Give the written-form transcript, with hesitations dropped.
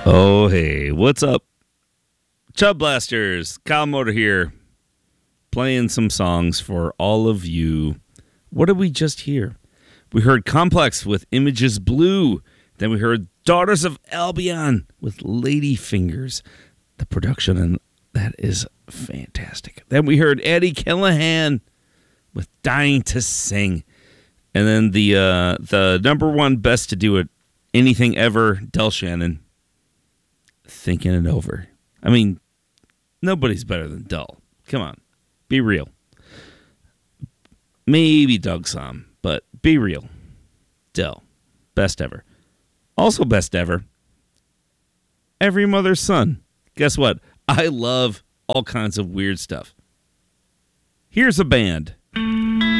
Oh, hey, what's up? Chub Blasters, Kyle Motor here, playing some songs for all of you. What did we just hear? We heard Complex with Images Blue. Then we heard Daughters of Albion with Lady Fingers. The production and that is fantastic. Then we heard Eddie Callahan with Dying to Sing. And then the number one best to do it, anything ever, Del Shannon. Thinking it over. I mean, nobody's better than Del. Come on. Be real. Maybe Doug Somm, but be real. Del. Best ever. Also best ever. Every Mother's Son. Guess what? I love all kinds of weird stuff. Here's a band